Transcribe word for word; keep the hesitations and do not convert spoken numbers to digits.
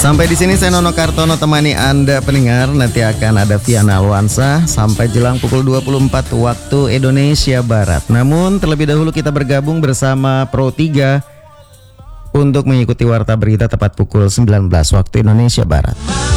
Sampai di sini saya Nono Kartono temani Anda pendengar. Nanti akan ada Viana Alwansa sampai jelang pukul dua puluh empat waktu Indonesia Barat. Namun terlebih dahulu kita bergabung bersama Pro tiga untuk mengikuti warta berita tepat pukul sembilan belas waktu Indonesia Barat.